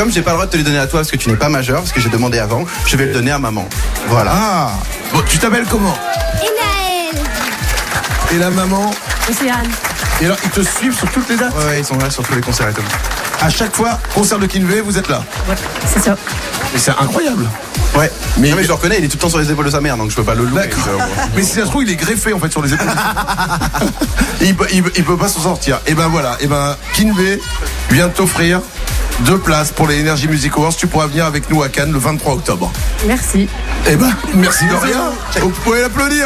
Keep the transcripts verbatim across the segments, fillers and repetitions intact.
comme j'ai pas le droit de te les donner à toi parce que tu n'es pas majeur, parce que j'ai demandé avant, je vais le donner à maman. Voilà. Ah, bon, tu t'appelles comment? Enaël. Et la maman? Océane. Et alors, ils te suivent sur toutes les dates? Ouais, ouais, ils sont là sur tous les concerts et tout. À chaque fois, concert de Kinvey, vous êtes là? Ouais, c'est ça. Mais c'est incroyable. Ouais. Mais, non, mais je le reconnais, il est tout le temps sur les épaules de sa mère, donc je peux pas le louer. D'accord. Mais si ça se trouve, il est greffé en fait sur les épaules. il, peut, il, il peut pas s'en sortir. Et ben voilà. Et ben Kinvey vient de t'offrir deux places pour les Energy Music Awards. Tu pourras venir avec nous à Cannes le vingt-trois octobre. Merci. Et ben merci de rien. Vous pouvez l'applaudir.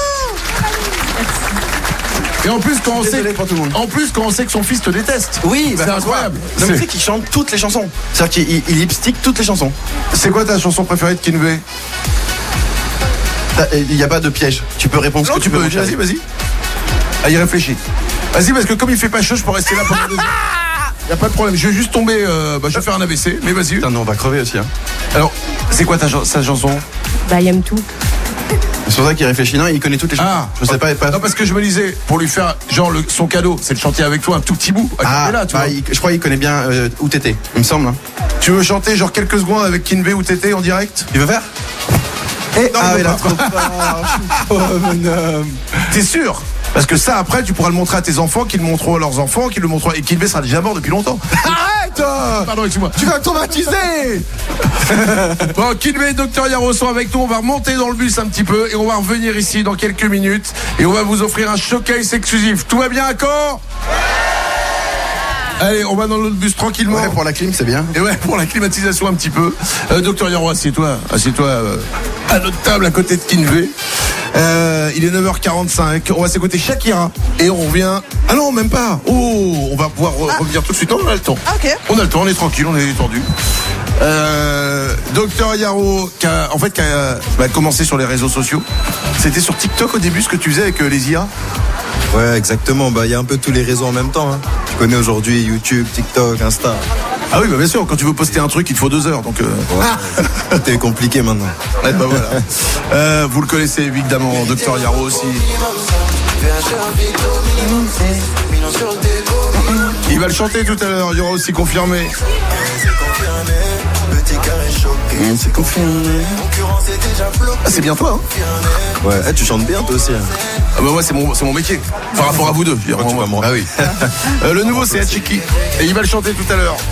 Et en plus, quand on sait, pour tout le monde. en plus, quand on sait que son fils te déteste. Oui, c'est bah, incroyable. Non, mais tu sais qu'il chante toutes les chansons. C'est-à-dire qu'il il lipstick toutes les chansons. C'est quoi ta chanson préférée de Kinvey? Il n'y a pas de piège. Tu peux répondre ce Non, que tu peux. veux. Vas-y, vas-y. Ah, il réfléchit. Vas-y, parce que comme il fait pas chaud, je peux rester là pendant deux heures. Y a pas de problème. Je vais juste tomber. Euh, bah, je vais faire un A V C. Mais vas-y. Putain, non, on va crever aussi. Hein. Alors, c'est quoi ta sa chanson? Bah, il aime tout. C'est pour ça qu'il réfléchit. Non, il connaît toutes les chansons. Ah, je sais pas. pas... Non, parce que je me disais, pour lui faire, genre, le, son cadeau, c'est de chanter avec toi un tout petit bout. Ah, là, tu bah, vois. il, je crois qu'il connaît bien euh, où t'étais, il me semble. Hein. Tu veux chanter genre quelques secondes avec Kinvey où t'étais en direct? Tu veux faire? Eh, Ah, non, il non, a pas. trop peur. Oh, mon homme. T'es sûr? Parce que ça, après, tu pourras le montrer à tes enfants, qu'ils le montreront à leurs enfants, qu'ils le montreront. Et Kinvey sera déjà mort depuis longtemps. Arrête! Pardon, excuse-moi. Tu vas traumatiser! Bon, Kinvey et Docteur Yaro sont avec nous. On va remonter dans le bus un petit peu et on va revenir ici dans quelques minutes. Et on va vous offrir un showcase exclusif. Tout va bien à Caen? Allez, on va dans l'autre bus tranquillement. Ouais, pour la clim, c'est bien. Et ouais, pour la climatisation un petit peu. Euh, Docteur Yaro, assieds-toi, assieds-toi euh, à notre table à côté de Kinvey. Euh, il est neuf heures quarante-cinq. On va s'écouter Shakira et on revient. Ah non, même pas. Oh, on va pouvoir re- Ah. revenir tout de suite. Non, on a le temps. Ah, ok. On a le temps, on est tranquille, on est détendu. Euh, Docteur Yaro, qui a, en fait, qui a bah, commencé sur les réseaux sociaux. C'était sur TikTok au début ce que tu faisais avec euh, les I A. Ouais, exactement. Bah, il y a un peu tous les réseaux en même temps. Hein. Tu connais aujourd'hui YouTube, TikTok, Insta. Ah oui, bah bien sûr. Quand tu veux poster un truc, il te faut deux heures. Donc, euh... Ouais. Tout est compliqué maintenant. ouais, bah voilà. Euh, vous le connaissez évidemment, Docteur Yaro aussi. Il va le chanter tout à l'heure. Il y aura aussi confirmé. C'est confirmé. Ah, c'est bien toi, hein? Ouais, eh, tu chantes bien toi aussi. Hein. Ah bah moi c'est mon, c'est mon métier. Par rapport à vous deux. Je veux dire, Ouais, tu moi, vas me ah oui. Euh, le nouveau c'est Hachiki. Et il va le chanter tout à l'heure.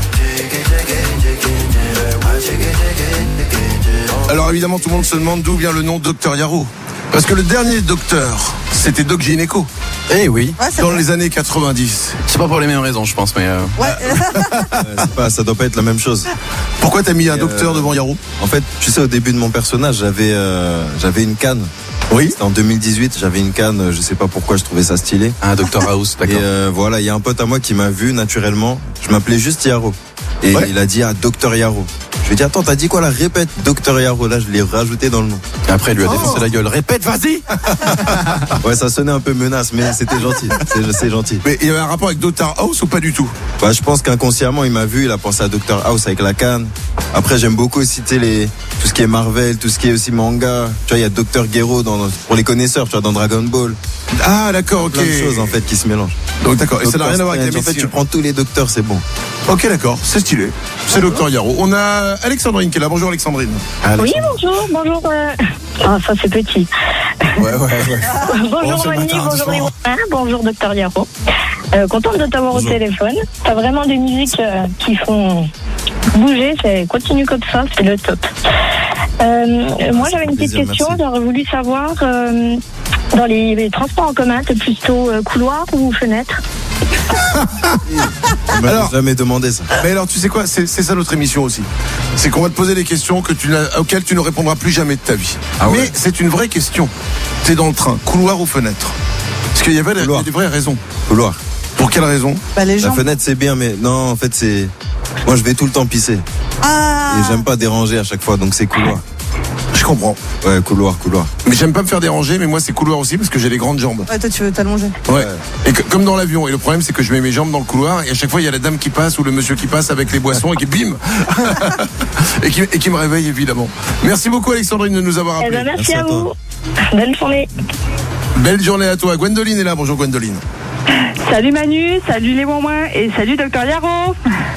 Alors évidemment tout le monde se demande d'où vient le nom Docteur Yaro. Parce que le dernier docteur, c'était Doc Gynéco. Eh oui. Ouais, c'est Dans vrai. les années quatre-vingt-dix. C'est pas pour les mêmes raisons, je pense, mais. Euh... Ouais. Ouais, c'est pas, ça doit pas être la même chose. Pourquoi t'as mis un Et docteur euh, devant Yaro? En fait, tu sais, au début de mon personnage, j'avais euh, j'avais une canne. Oui. C'était en deux mille dix-huit, j'avais une canne. Je sais pas pourquoi, je trouvais ça stylé. Un Docteur House, Et d'accord. euh, voilà, il y a un pote à moi qui m'a vu naturellement. Je m'appelais juste Yaro. Et Ouais. il a dit, ah, Docteur Yaro. Je lui ai dit, attends, t'as dit quoi là? Répète, Docteur Yaro. Là, je l'ai rajouté dans le nom. Et après, il lui a Oh. défoncé la gueule. Répète, vas-y. Ouais, ça sonnait un peu menace, mais c'était gentil. C'est, c'est gentil. Mais il y avait un rapport avec Docteur House ou pas du tout? Bah, je pense qu'inconsciemment, il m'a vu, il a pensé à Docteur House avec la canne. Après, j'aime beaucoup aussi, tu sais, les, tout ce qui est Marvel, tout ce qui est aussi manga. Tu vois, il y a Docteur Gero dans, pour les connaisseurs, tu vois, dans Dragon Ball. Ah d'accord, ok. Plein de choses, en fait, qui se mélangent. Donc d'accord, et ça n'a Docteur rien à voir avec la Strange, en fait, médecine. tu prends tous les docteurs, c'est bon. Ok d'accord, c'est stylé. C'est Docteur Yaro. On a Alexandrine qui est là. Bonjour Alexandrine. Oui, bonjour, bonjour. Euh... Ah, ça c'est petit. Ouais, ouais, ouais. bonjour c'est le Ronnie, matin, bonjour doucement. Léon, bonjour Docteur Yaro. Euh, contente de t'avoir Bonjour. au téléphone. T'as vraiment des musiques euh, qui font bouger, c'est continue comme ça, c'est le top. Euh, moi j'avais une petite plaisir, question, merci. j'aurais voulu savoir euh, dans les, les transports en commun, t'es plutôt euh, couloir ou fenêtre? On m'a Alors- jamais demandé ça. Mais alors tu sais quoi, c'est, c'est ça notre émission aussi. C'est qu'on va te poser des questions que tu n'as, auxquelles tu ne répondras plus jamais de ta vie. Ah ouais. Mais c'est une vraie question. T'es dans le train, couloir ou fenêtre? Parce qu'il y avait il y Couloir. a des vraies raisons. Couloir. Pour quelle raison? Bah, les La gens. fenêtre, c'est bien, mais non, en fait, c'est. Moi, je vais tout le temps pisser. Ah. Et j'aime pas déranger à chaque fois, donc c'est couloir. Je comprends. Ouais, couloir, couloir. Mais j'aime pas me faire déranger, mais moi c'est couloir aussi parce que j'ai les grandes jambes. Ouais, toi, tu veux t'allonger. Ouais. Et que- comme dans l'avion. Et le problème, c'est que je mets mes jambes dans le couloir et à chaque fois, il y a la dame qui passe ou le monsieur qui passe avec les boissons et qui bim et, qui, et qui me réveille évidemment. Merci beaucoup Alexandrine de nous avoir Eh appelé. ben, merci, Merci à à toi. vous. Bonne journée. Belle journée à toi. Gwendoline est là. Bonjour Gwendoline. Salut Manu, salut les Montmoins et salut Docteur Yaro.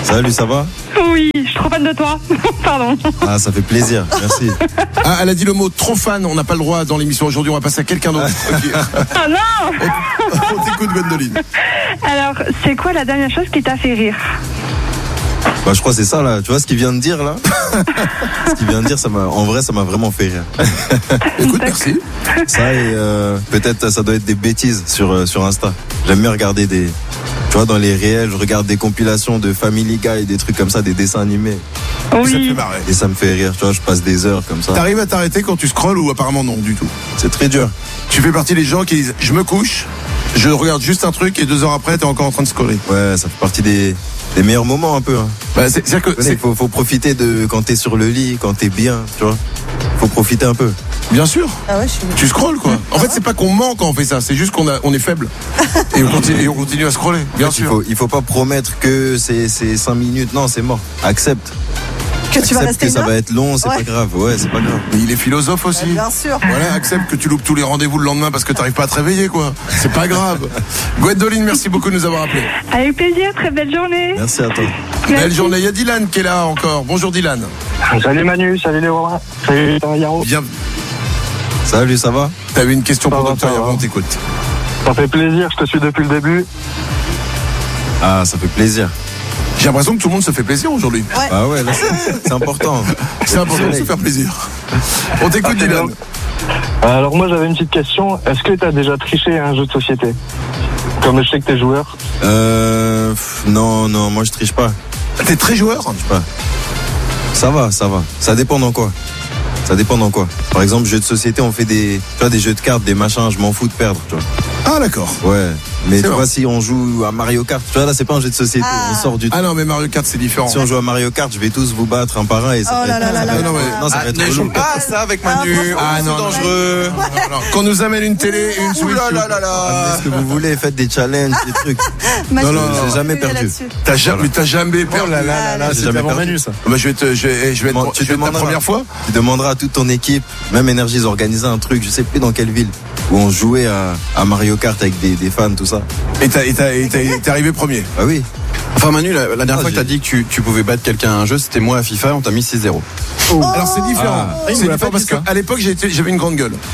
Salut, ça va? Oui, je suis trop fan de toi. Pardon. Ah, ça fait plaisir, merci. Ah, elle a dit le mot trop fan, on n'a pas le droit dans l'émission aujourd'hui, on va passer à quelqu'un d'autre. Okay. Ah non. On, on t'écoute, Gwendoline. Alors, c'est quoi la dernière chose qui t'a fait rire? Bah, je crois que c'est ça, là. Tu vois ce qu'il vient de dire, là? Ce qu'il vient de dire, ça m'a, en vrai, ça m'a vraiment fait rire. Écoute, merci. Ça et euh, peut-être ça doit être des bêtises sur, euh, sur Insta. J'aime bien regarder des... Tu vois, dans les réels, je regarde des compilations de Family Guy, des trucs comme ça, des dessins animés. Oui. Ça te fait marrer. Et ça me fait rire, tu vois, je passe des heures comme ça. T'arrives à t'arrêter quand tu scrolles ou apparemment non du tout? C'est très dur. Tu fais partie des gens qui disent, je me couche, je regarde juste un truc et deux heures après, t'es encore en train de scroller. Ouais, ça fait partie des... des meilleurs moments un peu. Hein. Bah, c'est, c'est que c'est... Faut, faut profiter de quand t'es sur le lit, quand t'es bien, tu vois. Faut profiter un peu. Bien sûr. Ah ouais, je suis... Tu scrolles quoi. En fait, c'est pas qu'on ment quand on fait ça, c'est juste qu'on a, on est faible et on continue, et on continue à scroller. Bien sûr. Il faut, il faut pas promettre que c'est, c'est cinq minutes. Non, c'est mort. Accepte. Que tu accepte vas rester que ça va être long, c'est ouais. pas grave. Ouais, c'est pas grave. Mais il est philosophe aussi. Ouais, bien sûr. Voilà, accepte que tu loupes tous les rendez-vous le lendemain parce que t'arrives pas à te réveiller quoi. C'est pas grave. Gwendoline, merci beaucoup de nous avoir appelés. Avec plaisir, très belle journée. Merci à toi. Merci. Belle journée. Il y a Dylan qui est là encore. Bonjour Dylan. Salut Manu, salut Léo. Salut Yaro. Bien. Salut, ça va? T'avais une question ça pour va, Docteur Yaro, on va. t'écoute. Ça fait plaisir, je te suis depuis le début. Ah, ça fait plaisir. J'ai l'impression que tout le monde se fait plaisir aujourd'hui. Ouais. Ah ouais, là, c'est, c'est important. C'est important de se faire plaisir. On t'écoute Ah, Dylan. Alors moi j'avais une petite question. Est-ce que tu as déjà triché à un jeu de société? Comme je sais que t'es joueur. Euh, pff, non, non, moi je triche pas. T'es très joueur? Je triche pas. Ça va, ça va. Ça dépend dans quoi. Ça dépend dans quoi. Par exemple, jeux de société, on fait des, tu vois, des jeux de cartes, des machins, je m'en fous de perdre, tu vois. Ah d'accord. Ouais. Mais C'est tu bon. vois, si on joue à Mario Kart, tu vois, là, c'est pas un jeu de société, Ah. on sort du Ah non mais Mario Kart c'est différent. Si on joue à Mario Kart, je vais tous vous battre un par un et ça Oh va là être- là là là Non, là non, là. mais- non, ça va être ne joue relou. pas à ça avec Manu. Ah, Ah non, c'est non, dangereux. Alors, qu'on nous amène une télé et une Switch. Ouh là là là Amenez là. ce que vous voulez, faites des challenges, des trucs. Manu, Non, non, tu j'ai peux jamais appuyer perdu. là-dessus. T'as jamais, t'as jamais perdu. Oh là là là là, J'ai c'est jamais avant perdu. Manu ça. Bah, je vais te, je vais, je vais être, Tu je vais être ta demanderas. première fois. Tu demanderas à toute ton équipe, même Énergie, ils ont organisé un truc, je sais plus dans quelle ville, où on jouait à, à Mario Kart avec des, des fans, tout ça. Et t'as, et t'as, et t'as- t'es arrivé premier. Bah oui. Enfin Manu, la, la dernière Ah, fois que j'ai- t'as dit que tu, tu pouvais battre quelqu'un à un jeu, c'était moi à FIFA, on t'a mis six zéro. Alors c'est différent. Ah, il c'est nous l'a différent pas parce dit, ça. qu'à l'époque j'ai été- j'avais une grande gueule.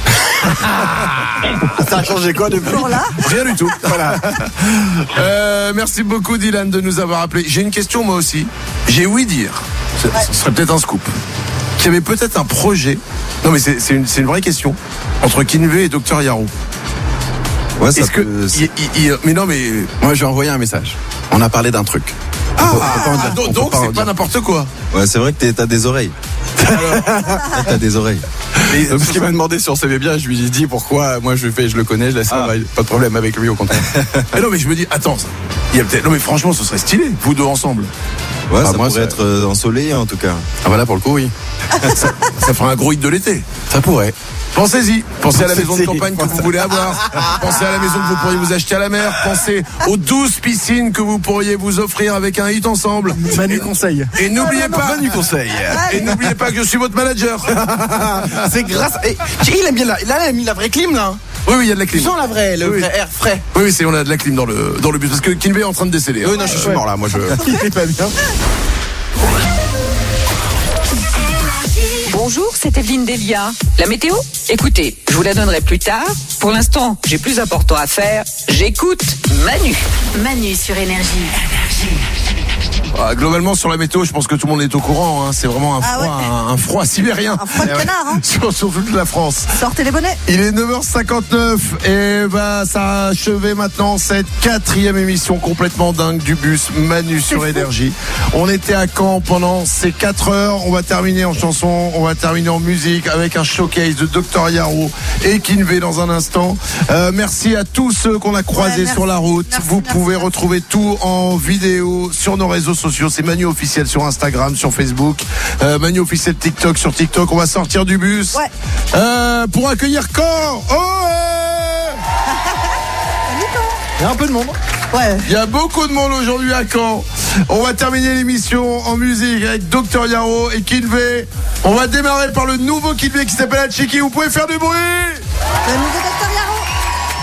Ça a changé quoi depuis? Toujours là. Rien du tout. Voilà. Euh, merci beaucoup Dylan de nous avoir appelé. J'ai une question moi aussi. J'ai ouï dire, ce, ce serait peut-être un scoop, qu'il y avait peut-être un projet. Non mais c'est, c'est, une, c'est une vraie question entre Kinvey et Docteur Yaro. Ouais, ça Est-ce que, peut- il- il- il- mais non mais Moi je vais envoyer un message. On a parlé d'un truc. ah, peut pas en dire. donc On peut donc pas en c'est pas dire. n'importe quoi. Ouais, c'est vrai que t'es- t'as des oreilles. T'as des oreilles. Mais, Parce qu'il m'a demandé si on savait bien, je lui ai dit pourquoi. Moi je le fais, je le connais, je laisse ça, Ah. pas de problème avec lui au contraire. mais non mais je me dis attends, ça- il y a peut-être, non mais franchement ce serait stylé vous deux ensemble. Ouais, Ah, ça moi, pourrait ça- être euh, ensoleillé en tout cas. Ah voilà pour le coup oui. Ça fera un gros hit de l'été. Ça pourrait. Pensez-y, pensez à la maison de Pensez-y. campagne que vous voulez avoir, pensez à la maison que vous pourriez vous acheter à la mer, pensez aux douze piscines que vous pourriez vous offrir avec un hit ensemble. Manu conseil. Et n'oubliez pas, Manu conseil. et n'oubliez pas que je suis votre manager. C'est grâce. Et, il aime bien la. Là, il a mis la vraie clim là. Oui, oui, il y a de la Tu clim. sens la vraie, le Oui. vrai air frais. Oui, oui, c'est, on a de la clim dans le, dans le bus parce que Kinvey est en train de décéder. hein. Oui non je suis mort là, moi je. Il est pas bien. Bonjour, c'est Evelyne Delia. La météo? Écoutez, je vous la donnerai plus tard. Pour l'instant, j'ai plus important à faire. J'écoute Manu. Manu sur Énergie. Ah, globalement, sur la météo, je pense que tout le monde est au courant. hein. C'est vraiment un Ah froid, ouais. un, un froid sibérien. Un froid de canard, hein. sur, sur toute la France. Sortez les bonnets. Il est neuf heures cinquante-neuf et bah ça a achevé maintenant cette quatrième émission complètement dingue du bus Manu sur fou. Énergie. On était à Caen pendant ces quatre heures. On va terminer en chanson, on va terminer en musique avec un showcase de Docteur Yaro et Kinvey dans un instant. Euh, merci à tous ceux qu'on a croisés Ouais, merci. sur la route. Merci, Vous merci, pouvez merci. retrouver tout en vidéo sur nos réseaux sociaux. C'est Manu officiel sur Instagram, sur Facebook, euh, Manu officiel TikTok sur TikTok. On va sortir du bus. Ouais. Euh, pour accueillir Caen. Oh ouais. Il y a un peu de monde. Ouais. Il y a beaucoup de monde aujourd'hui à Caen. On va terminer l'émission en musique avec Docteur Yaro et Kinvey. On va démarrer par le nouveau Kinvey qui s'appelle Hachiki. Vous pouvez faire du bruit. Le nouveau Docteur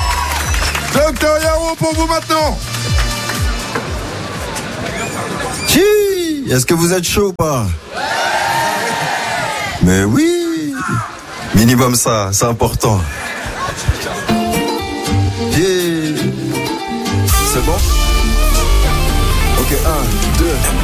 Yaro. Docteur Yaro pour vous maintenant. Chi, est-ce que vous êtes chaud ou pas? Mais oui. Minimum ça, c'est important. Yeah. C'est bon? Ok, un, deux.